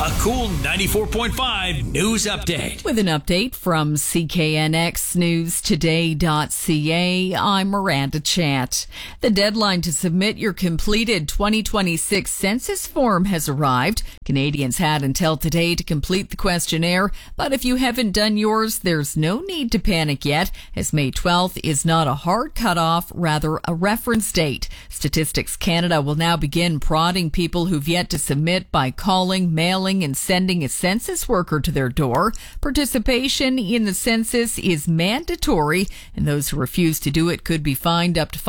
A cool 94.5 news update. With an update from CKNXNewsToday.ca, I'm Miranda Chant. The deadline to submit your completed 2026 census form has arrived. Canadians had until today to complete the questionnaire, but if you haven't done yours, there's no need to panic yet, as May 12th is not a hard cutoff, rather a reference date. Statistics Canada will now begin prodding people who've yet to submit by calling, mailing, and sending a census worker to their door. Participation in the census is mandatory, and those who refuse to do it could be fined up to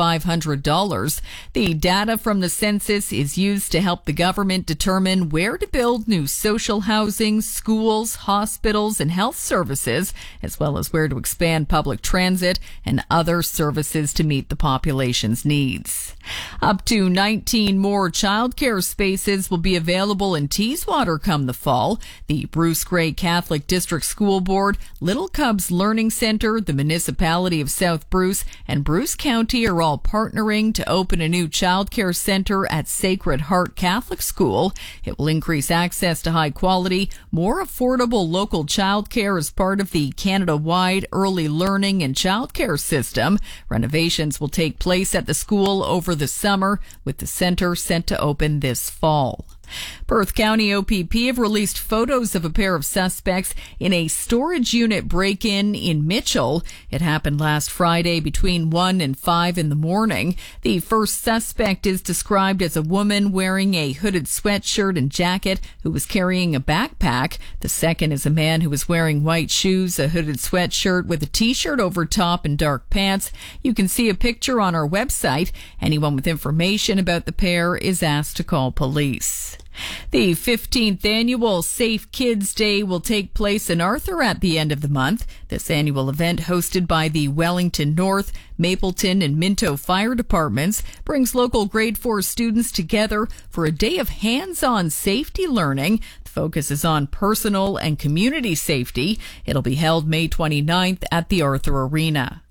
$500. The data from the census is used to help the government determine where to build new social housing, schools, hospitals, and health services, as well as where to expand public transit and other services to meet the population's needs. Up to 19 more childcare spaces will be available in Teeswater come the fall. The Bruce Grey Catholic District School Board, Little Cubs Learning Centre, the municipality of South Bruce, and Bruce County are all partnering to open a new childcare centre at Sacred Heart Catholic School. It will increase access to high quality, more affordable local childcare as part of the Canada-wide early learning and childcare system. Renovations will take place at the school over the summer, with the centre set to open this fall. Perth County OPP have released photos of a pair of suspects in a storage unit break-in in Mitchell. It happened last Friday between 1 and 5 in the morning. The first suspect is described as a woman wearing a hooded sweatshirt and jacket who was carrying a backpack. The second is a man who was wearing white shoes, a hooded sweatshirt with a t-shirt over top and dark pants. You can see a picture on our website. Anyone with information about the pair is asked to call police. The 15th annual Safe Kids Day will take place in Arthur at the end of the month. This annual event, hosted by the Wellington North, Mapleton, and Minto fire departments, brings local grade 4 students together for a day of hands-on safety learning. The focus is on personal and community safety. It'll be held May 29th at the Arthur Arena.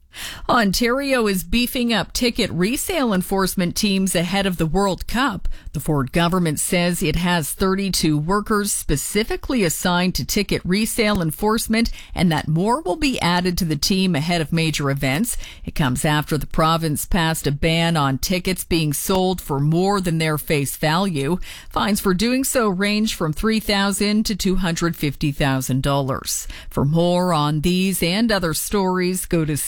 Ontario is beefing up ticket resale enforcement teams ahead of the World Cup. The Ford government says it has 32 workers specifically assigned to ticket resale enforcement, and that more will be added to the team ahead of major events. It comes after the province passed a ban on tickets being sold for more than their face value. Fines for doing so range from $3,000 to $250,000. For more on these and other stories, go to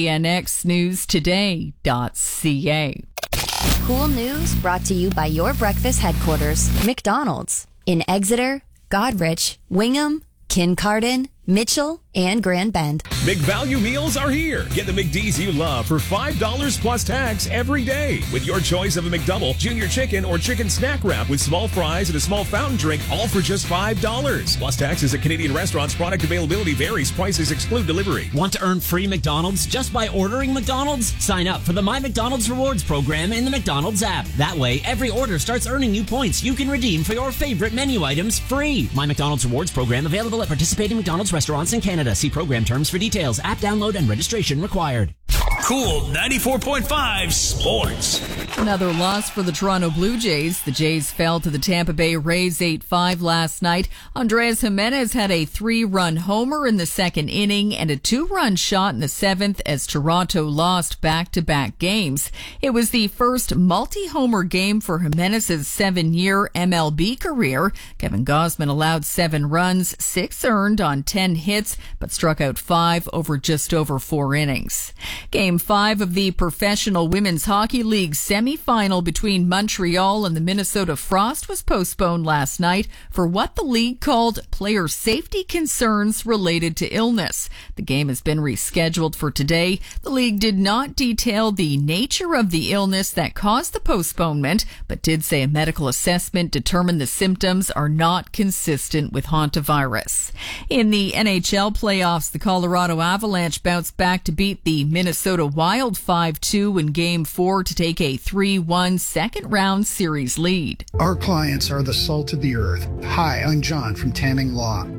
CKNXNewsToday.ca. Cool news brought to you by your breakfast headquarters, McDonald's, in Exeter, Godrich, Wingham, Kincardine, Mitchell, and Grand Bend. Big value meals are here. Get the McD's you love for $5 plus tax every day with your choice of a McDouble, junior chicken, or chicken snack wrap with small fries and a small fountain drink, all for just $5. Plus taxes at Canadian restaurants. Product availability varies. Prices exclude delivery. Want to earn free McDonald's just by ordering McDonald's? Sign up for the My McDonald's Rewards program in the McDonald's app. That way, every order starts earning you points you can redeem for your favorite menu items free. My McDonald's Rewards program available at participating McDonald's restaurants in Canada. See program terms for details. App download and registration required. Cool 94.5 Sports. Another loss for the Toronto Blue Jays. The Jays fell to the Tampa Bay Rays 8-5 last night. Andrés Giménez had a 3-run homer in the second inning and a 2-run shot in the seventh as Toronto lost back-to-back games. It was the first multi-homer game for Giménez's 7-year MLB career. Kevin Gausman allowed 7 runs, 6 earned on 10 hits, but struck out 5 over just over 4 innings. Game 5 of the Professional Women's Hockey League semifinal between Montreal and the Minnesota Frost was postponed last night for what the league called player safety concerns related to illness. The game has been rescheduled for today. The league did not detail the nature of the illness that caused the postponement, but did say a medical assessment determined the symptoms are not consistent with hantavirus. In the NHL playoffs, the Colorado Avalanche bounced back to beat the Minnesota Wild 5-2 in Game 4 to take a 3-1 second-round series lead. Our clients are the salt of the earth. Hi, I'm John from Tanning Law.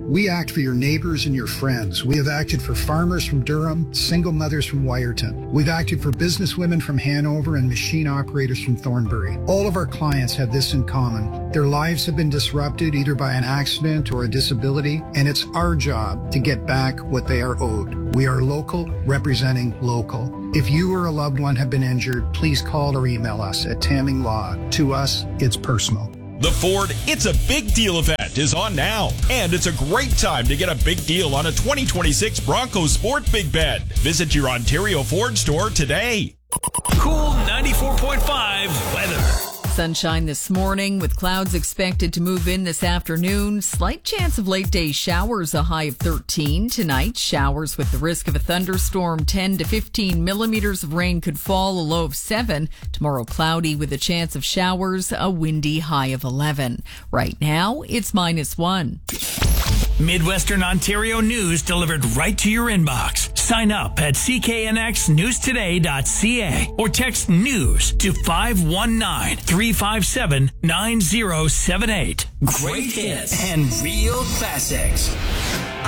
We act for your neighbors and your friends. We have acted for farmers from Durham, single mothers from Wyerton. We've acted for businesswomen from Hanover and machine operators from Thornbury. All of our clients have this in common. Their lives have been disrupted either by an accident or a disability, and it's our job to get back what they are owed. We are local, representing local. If you or a loved one have been injured, please call or email us at Tamming Law. To us, it's personal. The Ford It's a Big Deal event is on now, and it's a great time to get a big deal on a 2026 Bronco Sport Big Bed. Visit your Ontario Ford store today. Cool 94.5 weather. Sunshine this morning with clouds expected to move in this afternoon. Slight chance of late day showers, a high of 13. Tonight, showers with the risk of a thunderstorm. 10 to 15 millimeters of rain could fall, a low of 7. Tomorrow, cloudy with a chance of showers, a windy high of 11. Right now, it's -1. Midwestern Ontario news delivered right to your inbox. Sign up at cknxnewstoday.ca or text news to 519-357-9078. Great hits and real classics.